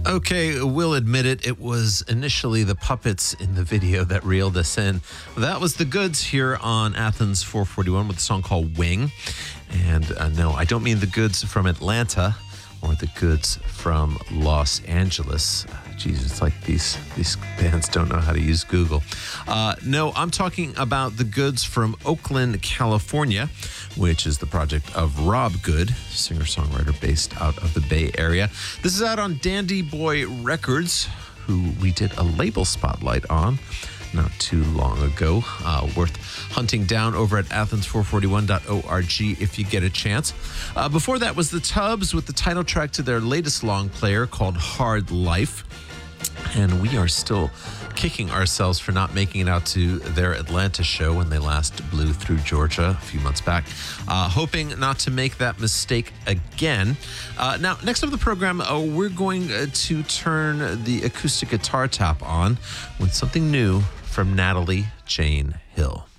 Okay, we'll admit it. It was initially the puppets in the video that reeled us in. That was the Goods here on Athens 441 with a song called Wing. And no, I don't mean the Goods from Atlanta or the Goods from Los Angeles. Geez, it's like these bands don't know how to use Google. No, I'm talking about the Goods from Oakland, California, which is the project of Rob Good, singer-songwriter based out of the Bay Area. This is out on Dandy Boy Records, who we did a label spotlight on not too long ago. Worth hunting down over at athens441.org if you get a chance. Before that was the Tubs with the title track to their latest long player called Hard Life. And we are still kicking ourselves for not making it out to their Atlanta show when they last blew through Georgia a few months back. Hoping not to make that mistake again. Now, next up the program, we're going to turn the acoustic guitar tap on with something new from Natalie Jane Hill.